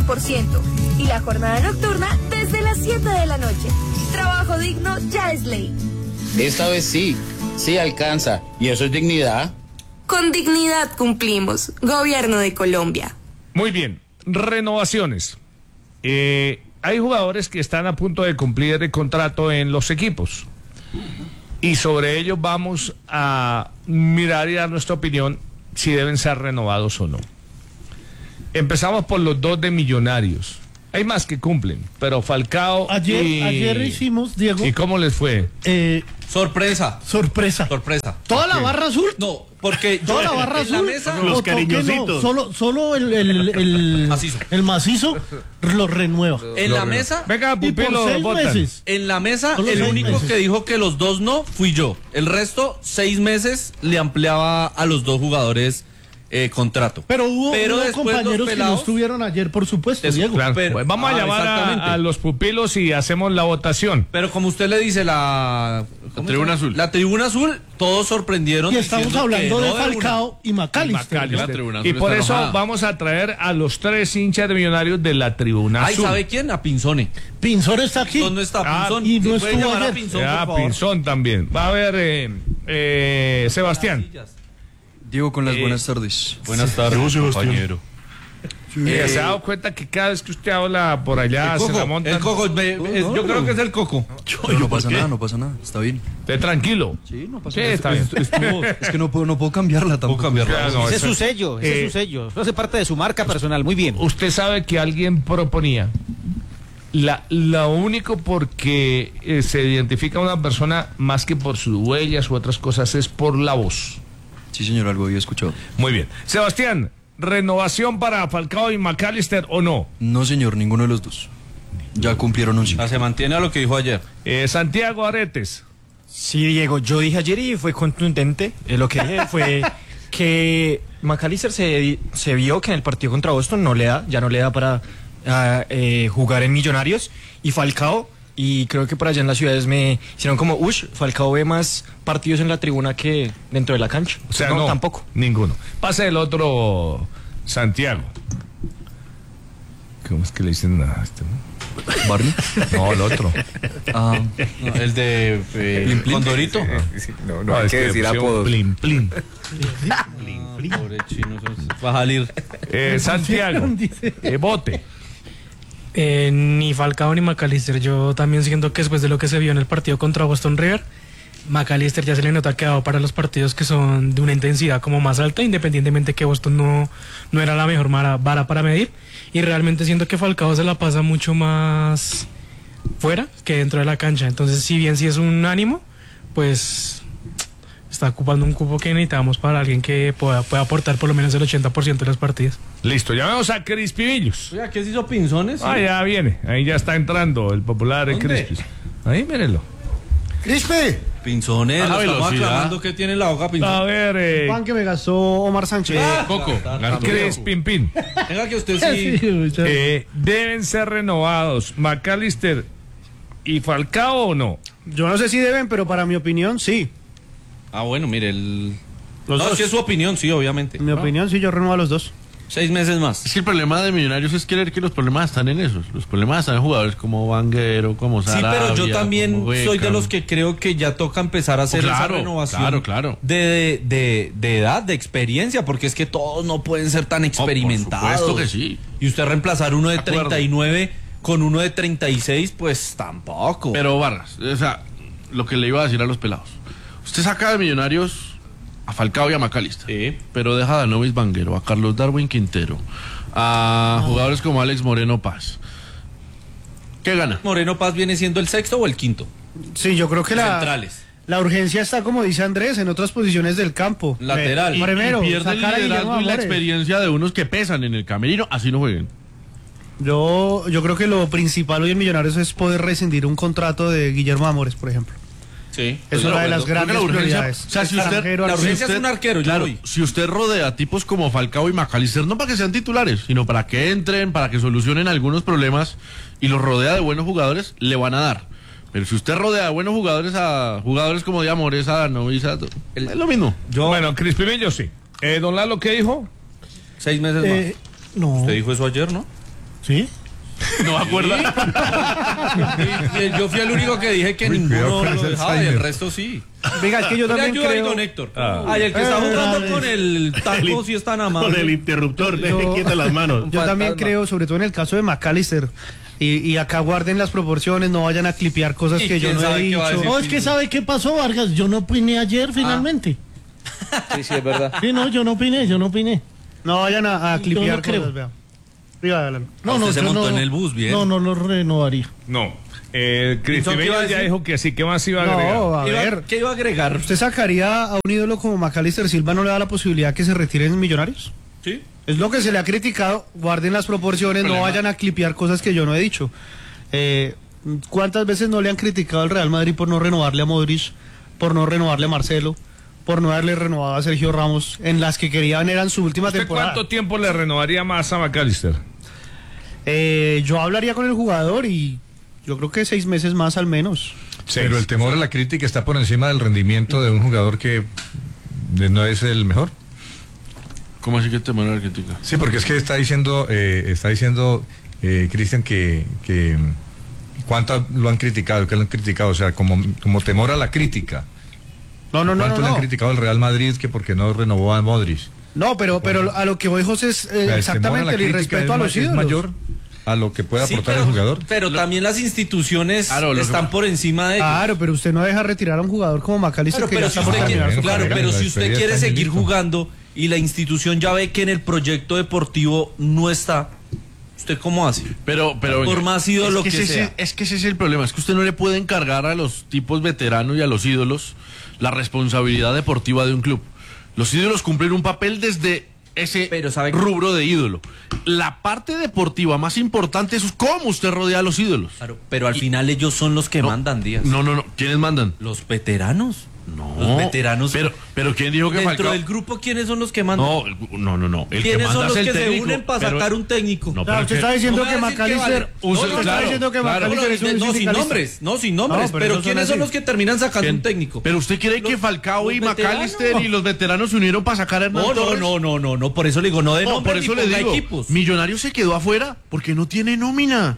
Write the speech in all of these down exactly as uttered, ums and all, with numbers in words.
por ciento y la jornada nocturna desde las siete de la noche. Trabajo digno ya es ley. Esta vez sí, sí alcanza. ¿Y eso es dignidad? Con dignidad cumplimos. Gobierno de Colombia. Muy bien, renovaciones. Eh, hay jugadores que están a punto de cumplir el contrato en los equipos. Y sobre ello vamos a mirar y dar nuestra opinión si deben ser renovados o no. Empezamos por los dos de Millonarios. Hay más que cumplen, pero Falcao ayer, y... Ayer hicimos, Diego... ¿Y cómo les fue? Eh, sorpresa. Sorpresa. Sorpresa. ¿Toda la barra azul? No, porque... ¿Toda la barra azul? En la mesa... Los cariñositos. No, solo, solo el, el, el, macizo. el macizo lo renueva. En lo la renueva. mesa... Venga, Pupilo, seis meses. En la mesa, Solo el único meses. que dijo que los dos no fui yo. El resto, seis meses, le ampliaba a los dos jugadores eh, contrato. Pero hubo, Pero hubo después compañeros los que no pelados- estuvieron ayer, por supuesto, Eso, Diego. Claro, pero- pues vamos a ah, llamar exactamente. a, a los pupilos y hacemos la votación. Pero como usted le dice, la... ¿cómo Tribuna se llama? Azul. La Tribuna Azul, todos sorprendieron. Y estamos diciendo hablando que de no una. Falcao y McAllister. McAllister. La tribuna Y azul por está eso enojada. vamos a traer a los tres hinchas de Millonarios de la Tribuna Ay, Azul. ¿sabe quién? A Pinzone. Pinzón está aquí. ¿Dónde está Ah, Pinzón? y no ¿Se puede estuvo llamar a ayer. Pinzón, Ya, por favor? Pinzón también. Va a haber eh, eh, Sebastián. Diego, con las Eh, buenas tardes. Buenas tardes, compañero. Eh, ¿Se ha dado cuenta que cada vez que usted habla por allá El se la coco, montan? el coco, me- me- yo creo que es el coco. Pero no pasa nada, no pasa nada, está bien. Esté tranquilo. Sí, no pasa Sí, nada. está bien. Estuvo- es que no puedo, no puedo cambiarla tampoco. Claro, no, Ese es eso- su sello, ese Eh, es su sello. Eso hace parte de su marca personal. Muy bien. Usted sabe que alguien proponía la, lo único porque eh, se identifica a una persona más que por sus huellas u otras cosas es por la voz. Sí, señor, algo había escuchado. Muy bien. Sebastián, ¿renovación para Falcao y McAllister o no? No, señor, ninguno de los dos. Ya cumplieron un Ah, ciclo. se mantiene a lo que dijo ayer. Eh, Santiago Aretes. Sí, Diego, yo dije ayer y fue contundente. Eh, lo que dije fue que McAllister se, se vio que en el partido contra Boston no le da, ya no le da para ah, eh, jugar en Millonarios. Y Falcao, y creo que por allá en las ciudades me hicieron como, ush, Falcao ve más partidos en la tribuna que dentro de la cancha. O sea, no, tampoco. Ninguno. Pasa el otro Santiago. ¿Cómo es que le dicen a este? ¿Barney? No, el otro. Ah, No, el de eh, Condorito. No, no hay es que decir le pusieron apodos. Plin, plin. Pobre chino, eso va a salir. Eh, Santiago. Dice. Eh, Bote. Eh, ni Falcao ni McAllister. Yo también siento que después de lo que se vio en el partido contra Boston River, McAllister ya se le nota que ha dado para los partidos que son de una intensidad como más alta, independientemente que Boston no, no era la mejor vara, vara para medir. Y realmente siento que Falcao se la pasa mucho más fuera que dentro de la cancha. Entonces, si bien sí es un ánimo, pues está ocupando un cupo que necesitamos para alguien que pueda, pueda aportar por lo menos el ochenta por ciento de los partidos. Listo, llamemos a Crispivillos. Oiga, ¿qué se hizo Pinzones? Ah, ya viene. Ahí ya está entrando el popular ¿Dónde? Crispis. Ahí, mírenlo. Crispe, Pinzones, A la lo estamos velocidad. aclamando que tiene la boca Pinzón. A ver, eh, pan que me gastó Omar Sánchez. Coco, ganó. Crispimpín. Venga que usted sí. Sí, muchachos. Eh, ¿Deben ser renovados McAllister y Falcao o no? Yo no sé si deben, pero para mi opinión, sí. Ah, bueno, mire, el... Los no, dos. sí es su opinión, sí, obviamente. En mi opinión, sí, yo renuevo a los dos. Seis meses más. Es que el problema de Millonarios es creer que los problemas están en esos. Los problemas están en jugadores como Vanguero, como Sí, Sarabia. pero yo también como soy de Beckham. los que creo que ya toca empezar a hacer Oh, claro, esa renovación claro, claro. De, de, de edad, de experiencia, porque es que todos no pueden ser tan Oh, experimentados. por supuesto que sí. Y usted reemplazar uno de De acuerdo. treinta y nueve con uno de treinta y seis, pues tampoco. Pero Vargas, o sea, lo que le iba a decir a los pelados. Usted saca de Millonarios a Falcao y a McAllister. Sí. Pero deja a Danovis Vanguero, a Carlos Darwin Quintero, a jugadores como Alex Moreno Paz. ¿Qué gana? ¿Moreno Paz viene siendo el sexto o el quinto? Sí, yo creo que la, Centrales. la urgencia está, como dice Andrés, en otras posiciones del campo. Lateral. Eh, Y, primero, y pierde el sacar a Guillermo liderazgo y la Amores. experiencia de unos que pesan en el camerino, así no jueguen. Yo, yo creo que lo principal hoy en Millonarios es poder rescindir un contrato de Guillermo Amores, por ejemplo. Sí. Es una de las Creo que grandes la urgencia- prioridades. o sea, si usted, Extranjero, la arquero. urgencia si es un arquero, yo claro, voy. si usted rodea a tipos como Falcao y McAllister, no para que sean titulares, sino para que entren, para que solucionen algunos problemas y los rodea de buenos jugadores, le van a dar. Pero si usted rodea de buenos jugadores a jugadores como de Amores, a Danovis, a- es lo mismo. Yo, Bueno, Crispimillo sí. Eh, don Lalo, ¿qué dijo? seis meses Eh, más. no. Usted dijo eso ayer, ¿no? ¿Sí? ¿No me acuerda? Y- y yo fui el único que dije que Uy, cuidado ninguno con lo ese dejaba y el Alzheimer. resto sí. Venga, es que yo Le también ayuda ahí, creo... don Héctor. Ah. Ay, el que está Eh, jugando eh, con el taco sí está nada más. Con el interruptor, deje quieta las manos. Yo también fantasma. creo, sobre todo en el caso de McAllister, y, y acá guarden las proporciones, no vayan a clipear cosas ¿Y que yo quién no he sabe qué va a dicho. decir? No, es que ¿sabe qué pasó, Vargas? Yo no opiné ayer finalmente. Sí, sí, es verdad. Sí, no, yo no opiné, yo no opiné. No vayan a, a Yo clipear no creo. cosas, vea. Arriba, Alan. No, Usted no, se yo montó no, en el bus, bien. No, no lo renovaría. No. Eh, Entonces, ¿qué iba a Cristian ya decir? dijo que sí. ¿Qué más iba a agregar? No, a ¿Qué iba- ver. ¿Qué iba a agregar? ¿Usted sacaría a un ídolo como McAllister Silva, no le da la posibilidad que se retiren Millonarios? Sí. Es lo que se le ha criticado, guarden las proporciones, no vayan a clipear cosas que yo no he dicho. Eh, ¿Cuántas veces no le han criticado al Real Madrid por no renovarle a Modric, por no renovarle a Marcelo, por no haberle renovado a Sergio Ramos, en las que querían eran su última ¿Usted temporada? cuánto tiempo le renovaría más a McAllister? Eh, yo hablaría con el jugador y yo creo que seis meses más al menos. Pero el temor a la crítica está por encima del rendimiento de un jugador que de- no es el mejor. ¿Cómo así que te muere la crítica? Sí, porque es que está diciendo, eh, está diciendo eh, Cristian que, que cuánto lo han criticado, que lo han criticado, o sea, como, como temor a la crítica. No, no, no, ¿Cuánto no, le han no. criticado al Real Madrid que porque no renovó a Modric? No, pero, pero a lo que voy, José, es eh, O sea, el temor a exactamente la el crítica irrespeto es a ma- los es ídolos. mayor a lo que pueda Sí, aportar pero, el jugador. pero también las instituciones Claro, lo que están pasa- por encima de ellos. Claro, pero usted no deja retirar a un jugador como McAllister Claro, que pero ya si está por usted quiere, terminar su claro, carrera. pero la si usted despedida quiere está en seguir listo. jugando y la institución ya ve que en el proyecto deportivo no está, ¿usted cómo hace? Pero, pero Por venga, más ídolo es que, que ese, sea. es que ese es el problema, es que usted no le puede encargar a los tipos veteranos y a los ídolos la responsabilidad deportiva de un club. Los ídolos cumplen un papel desde ese Pero ¿sabe qué? rubro de ídolo. La parte deportiva más importante es cómo usted rodea a los ídolos. Claro, pero al final ellos son los que No, mandan, Díaz. No, no, no. ¿Quiénes mandan? Los veteranos. No. Los veteranos. Pero, pero ¿quién dijo que Dentro Falcao? del grupo, ¿quiénes son los que mandan? No, no, no, no. El que ¿Quiénes manda son los es el que se técnico, unen para pero- sacar un técnico? No, Claro, pero usted que- está diciendo No me que va a decir que McAllister... vale. Usted- No, no, está claro, diciendo que claro. McAllister es un no, sin sindicalista. nombres, no, sin nombres. No, pero pero no son ¿quiénes son así. los que terminan sacando ¿Quién? un técnico? Pero usted cree que Los- Falcao y los McAllister veteranos. y los veteranos se unieron para sacar a Hernán No, no, Torres? no, no, no, no, por eso le digo, no de No, nombre por eso ni le ponga digo, equipos. Millonarios se quedó afuera porque no tiene nómina.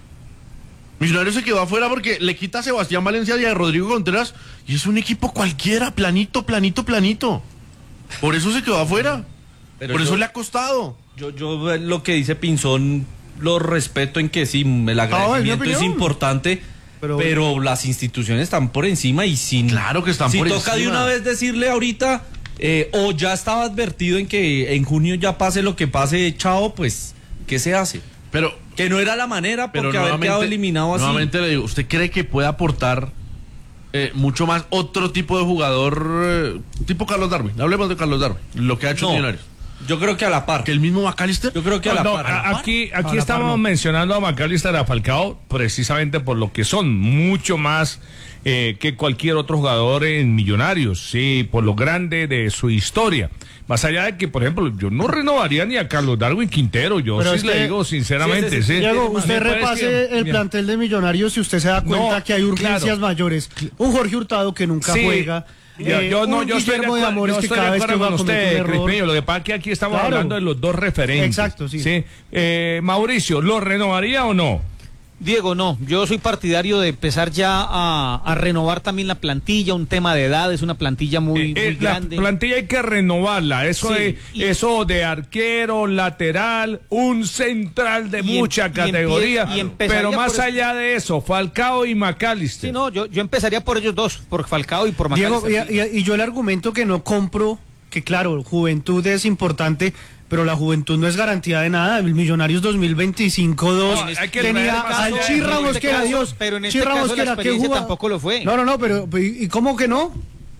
Millonarios se quedó afuera porque le quita a Sebastián Valencia y a Rodrigo Contreras y es un equipo cualquiera, planito, planito, planito. Por eso se quedó afuera. Pero por yo- eso le ha costado. Yo, yo eh, lo que dice Pinzón lo respeto en que sí, el agradecimiento es opinión. importante, Pero- pero, las instituciones están por encima y sin... Claro que están si por toca de encima. una vez decirle ahorita, eh, o ya estaba advertido en que en junio ya pase lo que pase, chao, pues, ¿qué se hace? Pero, Que no era la manera pero porque haber quedado nuevamente, eliminado así. nuevamente le digo, ¿usted cree que puede aportar eh, mucho más otro tipo de jugador, eh, tipo Carlos Darwin? Hablemos de Carlos Darwin, lo que ha hecho No, Millonarios. yo creo que a la par. ¿Que el mismo McAllister? Yo creo que a la No, par. a- aquí aquí la estamos par no. mencionando a McAllister y a Falcao precisamente por lo que son, mucho más eh, que cualquier otro jugador en Millonarios, sí, por lo grande de su historia. Más allá de que, por ejemplo, yo no renovaría ni a Carlos Darwin Quintero, yo Pero sí es le que- digo sinceramente, sí. Diego, Me usted parece repase que- el mira, plantel de Millonarios y usted se da cuenta No, que hay urgencias claro. mayores. Un Jorge Hurtado que nunca Sí. juega. Yo, eh, yo no, un yo estoy de Guillermo de acuerdo, Amores yo que estoy cada de vez que acuerdo va a con cometer usted, un error. Crispillo. Lo que pasa es que aquí estamos Claro. hablando de los dos referentes. Exacto, sí. Eh, Mauricio, ¿lo renovaría o no? Diego, no, yo soy partidario de empezar ya a, a renovar también la plantilla, un tema de edad, es una plantilla muy, Eh, muy la grande. plantilla hay que renovarla, eso, Sí, de, y- eso de arquero, lateral, un central de Y em- mucha y empie- categoría, y empezaría pero más por- allá de eso, Falcao y McAllister. Sí, no, yo, yo empezaría por ellos dos, por Falcao y por Diego, McAllister. y, sí. y- y yo el argumento que no compro, que claro, juventud es importante, pero la juventud no es garantía de nada. El Millonarios dos mil veinticinco dos No, hay que tenía traer más al jóvenes. Chirra En este Mosquera, caso- Dios. pero en este Chirra caso la Mosquera, ¿qué experiencia jugaba? tampoco lo fue. No, no, no, pero ¿y y cómo que no?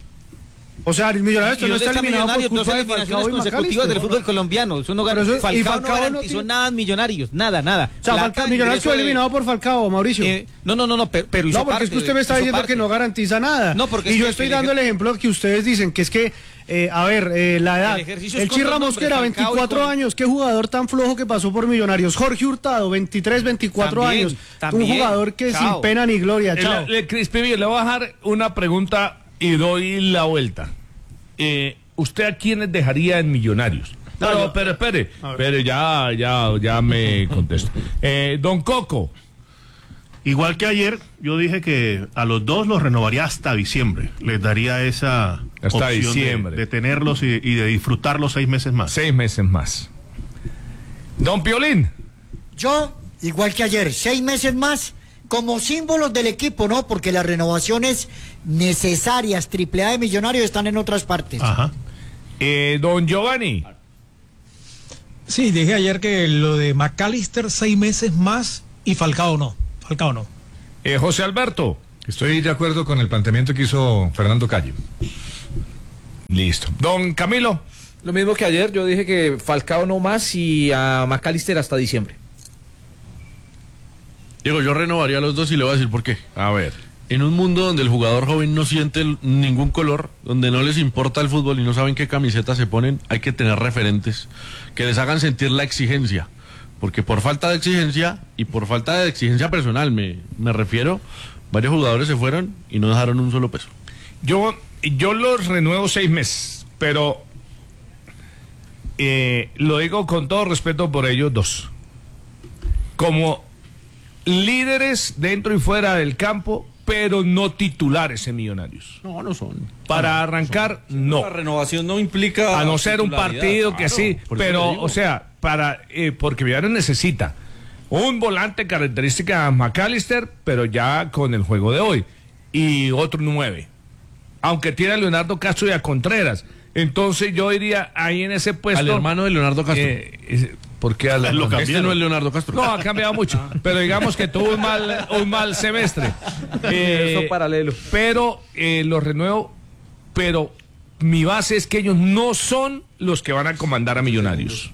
O sea, el Millonarios Y no dónde está está eliminado por Millonarios, dos culpa de eliminaciones Falcao y consecutivas del McAllister. fútbol colombiano. Eso no Pero garantizó, eso- y Falcao, Falcao no no garantizó tiene- nada en Millonarios, nada, nada. O sea, Plata, Falcao, Millonarios ingreso fue de- eliminado por Falcao, Mauricio. Eh, no, no, no, no, pero, pero hizo No, porque es parte, que usted me está hizo diciendo parte. que no garantiza nada. No, porque y es yo que estoy el dando el ejer- ejemplo que ustedes dicen, que es que, eh, a ver, eh, la edad. El ejercicio El, es con Chirra dos nombres, Mosquera, Falcao y veinticuatro con- años, qué jugador tan flojo que pasó por Millonarios. Jorge Hurtado, veintitrés, veinticuatro También, años. también. Un jugador que Chao. sin pena ni gloria, Eh, chao. le- le- Crispillo, le voy a dejar una pregunta y doy la vuelta. Eh, ¿Usted a quiénes dejaría en Millonarios? Pero, No, yo- pero espere, A ver. pero ya, ya, ya me contesto. Eh, don Coco. Igual que ayer, yo dije que a los dos los renovaría hasta diciembre. Les daría esa Hasta opción diciembre. De, de tenerlos y, y de disfrutarlos seis meses más. Seis meses más. Don Piolín. Yo, igual que ayer, seis meses más como símbolos del equipo, ¿no? Porque las renovaciones necesarias, triple A de Millonarios, están en otras partes. Ajá. Eh, don Giovanni. Sí, dije ayer que lo de McAllister seis meses más y Falcao no. Falcao no. Eh, José Alberto. Estoy de acuerdo con el planteamiento que hizo Fernando Calle. Listo. Don Camilo. Lo mismo que ayer, yo dije que Falcao no más y a McAllister hasta diciembre. Diego, yo renovaría a los dos y le voy a decir por qué. A ver. En un mundo donde el jugador joven no siente el- ningún color, donde no les importa el fútbol y no saben qué camiseta se ponen, hay que tener referentes que les hagan sentir la exigencia. Porque por falta de exigencia y por falta de exigencia personal, me, me refiero, varios jugadores se fueron y no dejaron un solo peso. Yo, yo los renuevo seis meses, pero eh, lo digo con todo respeto por ellos dos. Como líderes dentro y fuera del campo, pero no titulares en Millonarios. No, no son. Para arrancar, no. La renovación no implica... A no ser un titularidad. partido que Claro, sí, por eso pero, le digo. o sea, para eh, porque Millonarios necesita un volante característica McAllister, pero ya con el juego de hoy, y otro nueve. Aunque tiene a Leonardo Castro y a Contreras. Entonces yo iría ahí en ese puesto. Al hermano de Leonardo Castro. Eh, eh, ¿Por qué al Lo hermano? cambiaron. Este no es Leonardo Castro. No, ha cambiado mucho. Pero digamos que tuvo un mal, un mal semestre. Eh, Universo paralelo. Pero eh, lo renuevo. Pero mi base es que ellos no son los que van a comandar a Millonarios.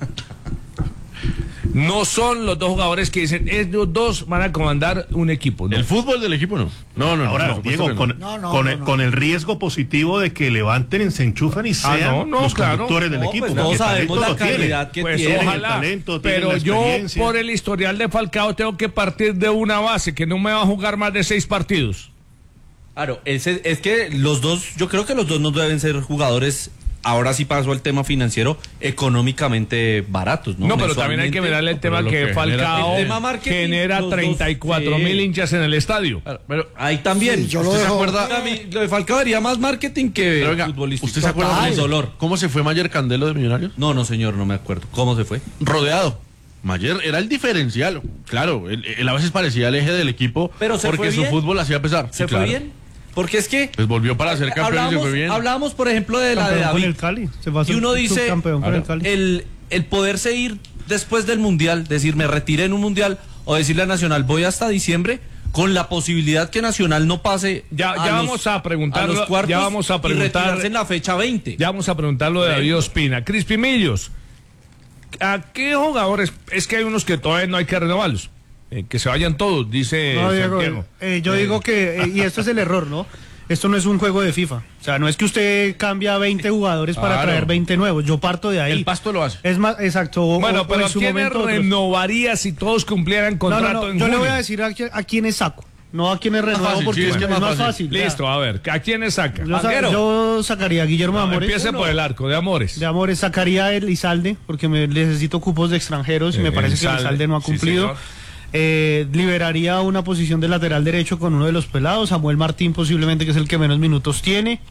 No son los dos jugadores que dicen, ellos dos van a comandar un equipo. ¿no? El fútbol del equipo no. No, no, Ahora, no, por Diego, supuesto que con, no. No, no, con, no, el, no. con el riesgo positivo de que levanten, se enchufan y Ah, sean no, no, los claro. conductores del No, equipo. pues porque todos sabemos talento la lo tienen. calidad que Pues tienen, el ojalá, talento, tienen pero la yo experiencia. por el historial de Falcao tengo que partir de una base que no me va a jugar más de seis partidos. Claro, ese, es que los dos, yo creo que los dos no deben ser jugadores, ahora sí paso al tema financiero, económicamente baratos, ¿no? No, pero también hay que Mensualmente. mirarle el tema lo que que Falcao genera- El tema marketing, genera los dos, treinta y cuatro mil sí. hinchas en el estadio. Pero, Ahí también. Sí, yo lo ¿Usted se dejo- acuerda? A mí, lo de Falcao haría más marketing que pero venga, futbolístico. ¿usted se acuerda Total. del El dolor. ¿Cómo se fue Mayer Candelo de Millonarios? No, no, señor, no me acuerdo. ¿Cómo se fue? Rodeado. Mayer era el diferencial. Claro, él, él a veces parecía el eje del equipo Pero se porque fue su bien. fútbol hacía pesar. ¿Se Sí, fue claro. bien? Porque es que... Pues volvió para ser campeón y se Hablábamos, fue bien. hablábamos, por ejemplo, de la de Campeón con David. el Cali. Se va a Y ser uno dice, subcampeón con el claro, Cali. el, el poderse ir después del Mundial, decir, me retiré en un Mundial, o decirle a Nacional, voy hasta diciembre, con la posibilidad que Nacional no pase Ya, a ya los- vamos a preguntar, a los cuartos ya vamos a y preguntar retirarse en la fecha veinte. Ya vamos a preguntar lo de David Ospina. Crispy Millos, ¿a qué jugadores? Es que hay unos que todavía no hay que renovarlos. Eh, que se vayan todos, dice No, Diego, Santiago. eh, yo digo que, eh, y esto es el error, ¿no? Esto no es un juego de FIFA. O sea, no es que usted cambia veinte jugadores para Claro. traer veinte nuevos. Yo parto de ahí. El Pasto lo hace. Es más, exacto. o- Bueno, o pero en su ¿quién momento otros. renovaría si todos cumplieran No, contrato no, no. en Yo le voy junio? a decir a, qui- a quiénes saco. No a quiénes renuevo fácil, porque sí, es es, que es más más fácil. fácil. ya. Listo, a ver, ¿a quiénes saca? Yo, sa- Vanguero. yo sacaría a Guillermo No, Amores. empiece por el arco de Amores. De Amores sacaría a Elizalde porque me necesito cupos de extranjeros y Eh, me parece Elizalde, que Elizalde no ha sí, cumplido. señor. Eh, liberaría una posición de lateral derecho con uno de los pelados, Samuel Martín posiblemente, que es el que menos minutos tiene.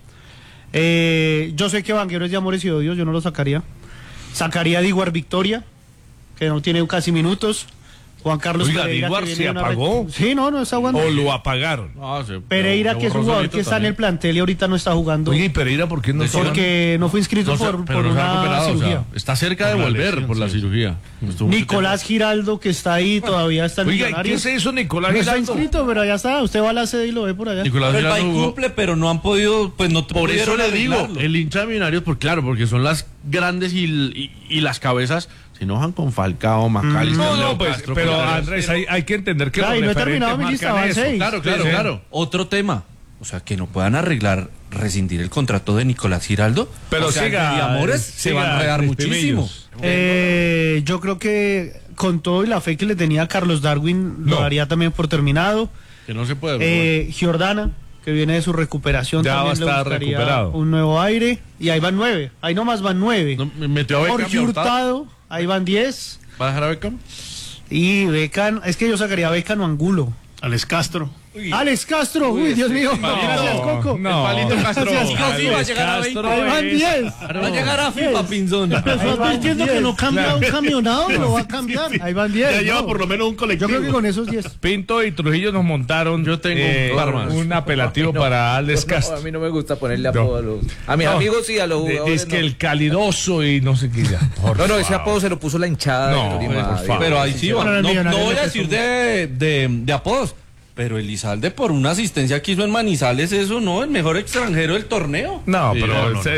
Eh, yo sé que Vanguero es de Amores y Odios, yo no lo sacaría. Sacaría a Diguar Victoria, que no tiene casi minutos. Juan Carlos Oiga, Pereira, Diguar que se viene de una apagó. re- Sí, no, no está jugando. ¿O lo apagaron? No, se- Pereira, se que es un borró jugador solito que está en el también. plantel y ahorita no está jugando. Oye, ¿y Pereira por qué no está Porque no fue inscrito No se- por, pero por no se ha una recuperado, o sea, cirugía. está cerca de Por la volver lesión, por la sí. cirugía. Estuvo mucho Nicolás Giraldo, que está ahí, todavía está en Oiga, ¿y Millonarios. qué se hizo Nicolás No está Giraldo? inscrito, pero ya está. Usted va a la sede y lo ve por allá. tiempo. Nicolás Pero el Giraldo país jugó. cumple, pero no han podido, pues no Por eso pudieron le digo, arreglarlo. el hincha de Millonarios, pues claro, porque son las grandes y, y, y las cabezas se enojan con Falcao, Macalister, No, Leo no, pues, Castro, pero Contreras. Andrés, hay, hay que entender que Claro, los y no he referentes terminado mi lista, marcan van eso. seis. Claro, claro, Sí, sí. claro. Otro tema, o sea, que no puedan arreglar, rescindir el contrato de Nicolás Giraldo. Pero o sea, siga, y Amores se siga, va a enredar Crispy muchísimo. Millos. Eh, yo creo que con todo y la fe que le tenía a Carlos Darwin, lo No. daría también por terminado. Que no se puede. Eh, Giordana, que que viene de su recuperación. Ya también va a le estar buscaría recuperado. un nuevo aire. Y ahí van nueve. Ahí nomás van nueve. No, me metió a Beckham Jorge y a Hurtado. Hurtado, ahí van diez. ¿Va a dejar a Beckham? Y Beckham, es que yo sacaría a Beckham o Angulo. Alex Castro. Alex Castro, uy, Dios mío. No, Gracias, Coco. no. El palito Castro. Gracias, Coco. Así va a llegar a Alex veinte. Castro Ahí van es- diez. Va a llegar a FIFA, Pinzón. Pero estás diciendo que no cambia un camionado, lo va a cambiar. Ahí van diez. Ya lleva no. por lo menos un Yo colectivo. creo que con esos diez. Pinto y Trujillo nos montaron Yo tengo eh, un par más. un apelativo para Alex No, Castro. a mí no me gusta ponerle No. apodo a los. A mis No. amigos sí, a los De- jugadores. Es que no. el calidoso y no sé qué ya. Por No, no, ese favor. apodo se lo puso la hinchada. No, de Tolima, por favor. Pero ahí sí va. Para el No, no Millonario voy a le decir presumo. de, de, de apodos. Pero Elizalde por una asistencia que hizo en Manizales, eso no, el mejor extranjero del torneo. No, Sí, pero no, no, se-